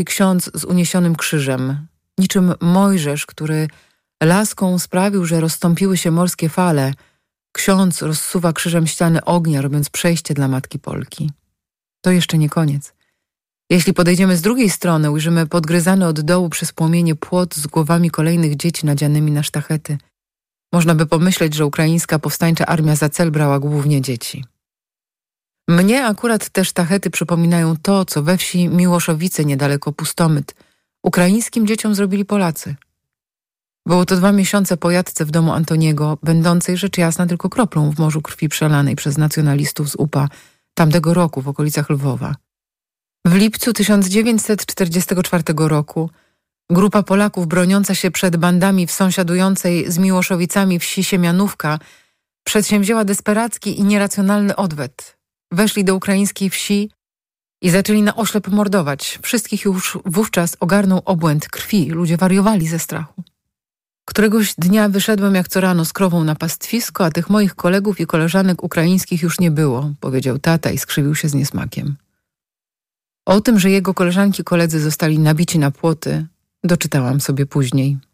ksiądz z uniesionym krzyżem, niczym Mojżesz, który laską sprawił, że rozstąpiły się morskie fale. Ksiądz rozsuwa krzyżem ściany ognia, robiąc przejście dla Matki Polki. To jeszcze nie koniec. Jeśli podejdziemy z drugiej strony, ujrzymy podgryzany od dołu przez płomienie płot z głowami kolejnych dzieci nadzianymi na sztachety. Można by pomyśleć, że ukraińska powstańcza armia za cel brała głównie dzieci. Mnie akurat te sztachety przypominają to, co we wsi Miłoszowice, niedaleko Pustomyt, ukraińskim dzieciom zrobili Polacy. Było to 2 miesiące po jadce w domu Antoniego, będącej rzecz jasna tylko kroplą w morzu krwi przelanej przez nacjonalistów z UPA tamtego roku w okolicach Lwowa. W lipcu 1944 roku grupa Polaków broniąca się przed bandami w sąsiadującej z Miłoszowicami wsi Siemianówka przedsięwzięła desperacki i nieracjonalny odwet. Weszli do ukraińskiej wsi i zaczęli na oślep mordować. Wszystkich już wówczas ogarnął obłęd krwi. Ludzie wariowali ze strachu. Któregoś dnia wyszedłem jak co rano z krową na pastwisko, a tych moich kolegów i koleżanek ukraińskich już nie było, powiedział tata i skrzywił się z niesmakiem. O tym, że jego koleżanki i koledzy zostali nabici na płoty, doczytałam sobie później.